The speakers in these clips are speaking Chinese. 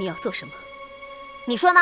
你要做什么？你说呢？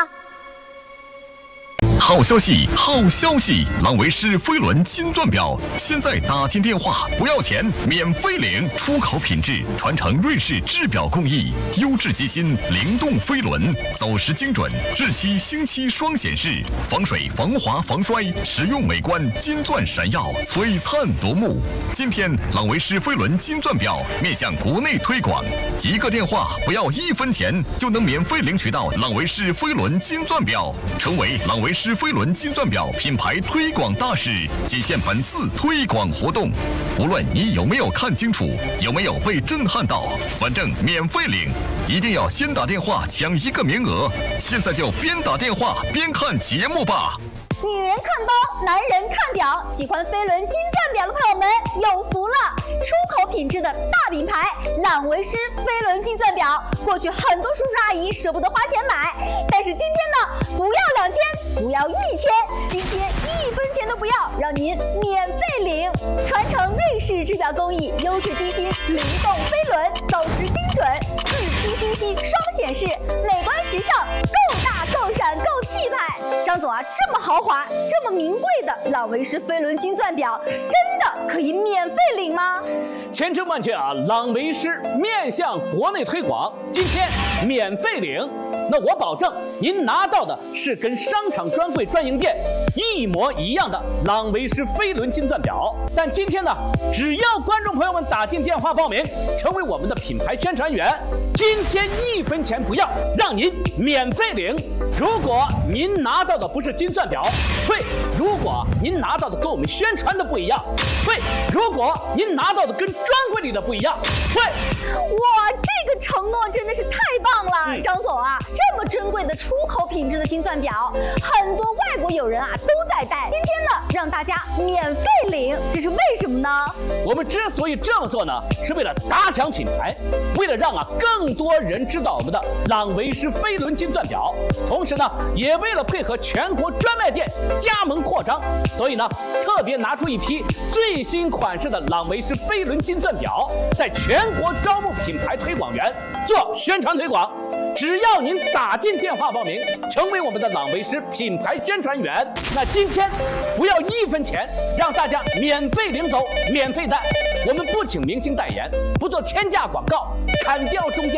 好消息，好消息！朗维诗飞轮金钻表，现在打进电话不要钱，免费领，出口品质，传承瑞士制表工艺，优质机芯，灵动飞轮，走时精准，日期星期双显示，防水、防滑、防摔，实用美观，金钻闪耀，璀璨夺目。今天，朗维诗飞轮金钻表面向国内推广，一个电话不要1分钱，就能免费领取到朗维诗飞轮金钻表，成为朗维诗飞轮金钻表品牌推广大使，仅限本次推广活动。无论你有没有看清楚，有没有被震撼到，反正免费领，一定要先打电话抢1个名额。现在就边打电话边看节目吧。 女人看包，男人看表，喜欢飞轮金钻表的朋友们有福了！出口品质的大品牌朗维诗飞轮金钻表，过去很多叔叔阿姨舍不得花钱买，但是今天呢，不要2000，不要1000，今天1分钱都不要，让您免费领！传承瑞士制表工艺，优质机芯，灵动飞轮，走时精准，日期星期双显示，美观时尚，够大够闪够气派。张总啊，这么豪华、这么名贵的朗维诗飞轮金钻表，真的可以免费领吗？ 千真万确啊！朗维诗面向国内推广，今天免费领。那我保证，您拿到的是跟商场专柜专营店一模一样的朗维诗飞轮金钻表。但今天呢，只要观众朋友们打进电话报名，成为我们的品牌宣传员，今天1分钱不要，让您免费领。如果您拿到的不是金钻表，退；如果您拿到的跟我们宣传的不一样，退；如果您拿到的跟专柜里的不一样，退。 哇，这个承诺真的是太棒了，张总啊，这么珍贵的出口品质的金钻表，很多外国友人啊都在戴。今天呢，让大家免费领，这是为什么呢？ 我们之所以这么做呢，是为了打响品牌，为了让更多人知道我们的朗维诗飞轮金钻表，同时呢，也为了配合全国专卖店加盟扩张，所以呢，特别拿出一批最新款式的朗维诗飞轮金钻表，在全国招募品牌推广员做宣传推广。只要您打进电话报名，成为我们的朗维诗品牌宣传员，那今天不要1分钱，让大家免费领走，免费戴。我们不请明星代言，不做天价广告，砍掉中间